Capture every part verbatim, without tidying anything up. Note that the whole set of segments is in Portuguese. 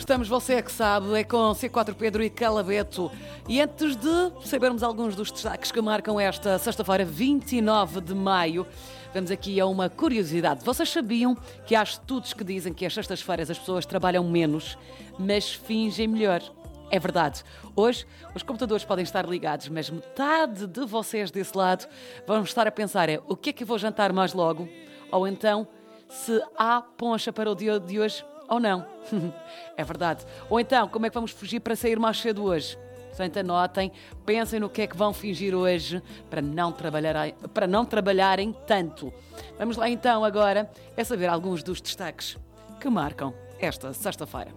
Estamos, você é que sabe, é com C quatro Pedro e Calabeto. E antes de sabermos alguns dos destaques que marcam esta sexta-feira, vinte e nove de maio, vamos aqui a uma curiosidade. Vocês sabiam que há estudos que dizem que às sextas-feiras as pessoas trabalham menos, mas fingem melhor? É verdade. Hoje os computadores podem estar ligados, mas metade de vocês desse lado vão estar a pensar é o que é que eu vou jantar mais logo? Ou então, se há poncha para o dia de hoje ou não. É verdade. Ou então, como é que vamos fugir para sair mais cedo hoje? Portanto, anotem, pensem no que é que vão fingir hoje para não trabalharem, para não trabalharem tanto. Vamos lá então agora é saber alguns dos destaques que marcam esta sexta-feira.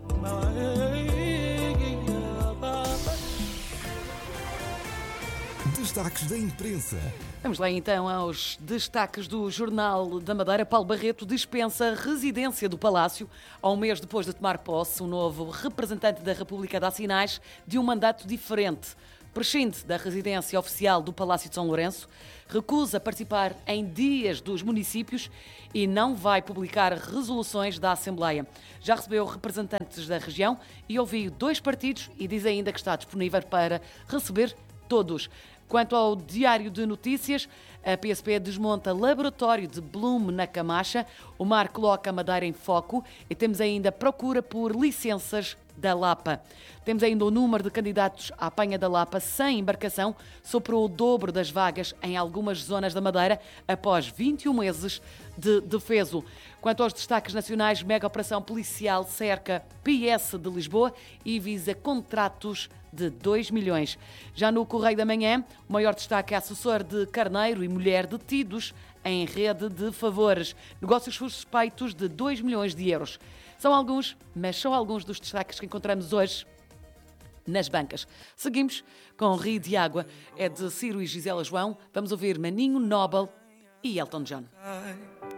Destaques da imprensa. Vamos lá então aos destaques do Jornal da Madeira. Paulo Barreto dispensa residência do Palácio. Ao mês depois de tomar posse, o novo representante da República dá sinais de um mandato diferente. Prescinde da residência oficial do Palácio de São Lourenço, recusa participar em dias dos municípios e não vai publicar resoluções da Assembleia. Já recebeu representantes da região e ouviu dois partidos e diz ainda que está disponível para receber todos. Quanto ao Diário de Notícias, a P S P desmonta laboratório de Blume na Camacha, o Mar coloca a Madeira em foco e temos ainda procura por licenças da Lapa. Temos ainda o número de candidatos à apanha da Lapa sem embarcação, superou o dobro das vagas em algumas zonas da Madeira após vinte e um meses de defeso. Quanto aos destaques nacionais, mega operação policial cerca P S de Lisboa e visa contratos de dois milhões. Já no Correio da Manhã, o maior destaque é assessor de Carneiro e mulher detidos em rede de favores. Negócios suspeitos de dois milhões de euros. São alguns, mas são alguns dos destaques que encontramos hoje nas bancas. Seguimos com Rio de Água. É de Ciro e Gisela João. Vamos ouvir Maninho, Nobel e Elton John.